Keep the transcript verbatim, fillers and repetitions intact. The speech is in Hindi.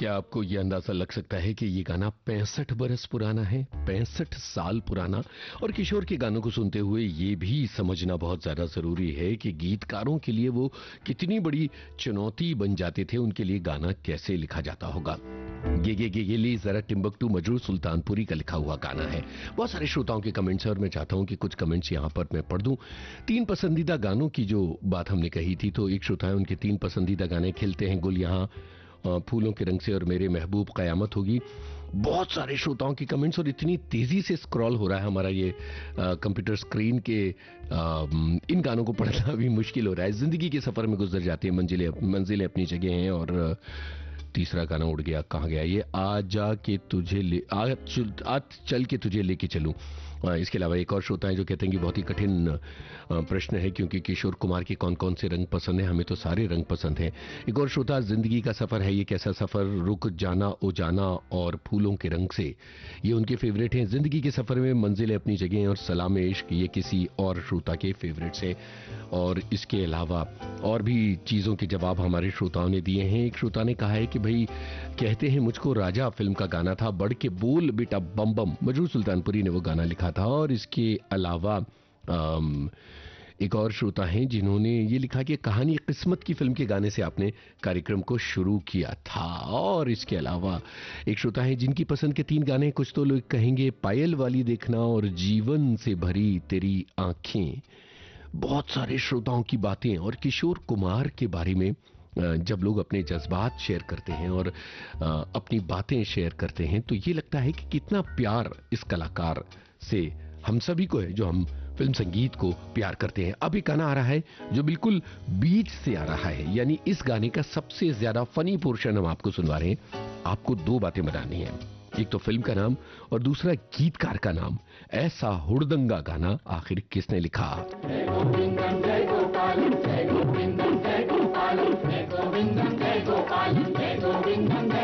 क्या आपको ये अंदाजा लग सकता है कि ये गाना पैंसठ बरस पुराना है, पैंसठ साल पुराना? और किशोर के गानों को सुनते हुए ये भी समझना बहुत ज्यादा जरूरी है कि गीतकारों के लिए वो कितनी बड़ी चुनौती बन जाते थे, उनके लिए गाना कैसे लिखा जाता होगा। गे गे गे गे ली जरा टिम्बकटू मजरूर सुल्तानपुरी का लिखा हुआ गाना है। बहुत सारे श्रोताओं के कमेंट्स हैं और मैं चाहता हूं कि कुछ कमेंट्स यहां पर मैं पढ़ दूं। तीन पसंदीदा गानों की जो बात हमने कही थी, तो एक श्रोता है, उनके तीन पसंदीदा गाने खिलते हैं गुल यहाँ, फूलों के रंग से और मेरे महबूब कयामत होगी। बहुत सारे श्रोताओं की कमेंट्स और इतनी तेजी से स्क्रॉल हो रहा है हमारा ये कंप्यूटर स्क्रीन के आ, इन गानों को पढ़ना भी मुश्किल हो रहा है। जिंदगी के सफर में गुजर जाती है मंजिलें मंजिलें अपनी जगह हैं। और तीसरा गाना उड़ गया, कहाँ गया ये, आ जा के तुझे ले आज चल, आज चल के तुझे लेके चलूं। इसके अलावा एक और श्रोता है जो कहते हैं कि बहुत ही कठिन प्रश्न है क्योंकि किशोर कुमार के कौन कौन से रंग पसंद है, हमें तो सारे रंग पसंद हैं। एक और श्रोता, जिंदगी का सफर है ये कैसा सफर, रुक जाना ओ जाना और फूलों के रंग से, ये उनके फेवरेट हैं। जिंदगी के सफर में मंजिलें अपनी जगह और सलाम इश्क, ये किसी और श्रोता के फेवरेट्स हैं। और इसके अलावा और भी चीजों के जवाब हमारे श्रोताओं ने दिए हैं। एक श्रोता ने कहा है कि भाई कहते हैं मुझको राजा फिल्म का गाना था, बढ़ के बोल बेटा बम बम, मजरूर सुल्तानपुरी ने वो गाना लिखा था। और इसके अलावा आम, एक और श्रोता हैं जिन्होंने ये लिखा कि कहानी किस्मत की फिल्म के गाने से आपने कार्यक्रम को शुरू किया था। और इसके अलावा एक श्रोता है जिनकी पसंद के तीन गाने, कुछ तो लोग कहेंगे पायल वाली देखना और जीवन से भरी तेरी आंखें। बहुत सारे श्रोताओं की बातें। और किशोर कुमार के बारे में जब लोग अपने जज्बात शेयर करते हैं और अपनी बातें शेयर करते हैं तो ये लगता है कि कितना प्यार इस कलाकार से हम सभी को है जो हम फिल्म संगीत को प्यार करते हैं। अब एक गाना आ रहा है जो बिल्कुल बीच से आ रहा है, यानी इस गाने का सबसे ज्यादा फनी पोर्शन हम आपको सुनवा रहे हैं। आपको दो बातें बतानी है, एक तो फिल्म का नाम और दूसरा गीतकार का नाम। ऐसा हुड़दंगा गाना आखिर किसने लिखा? जय गोविंदम जय गोपाल, जय गोविंदम जय गोपाल, जय गोविंदम जय गोपाल, जय गोविंदम जय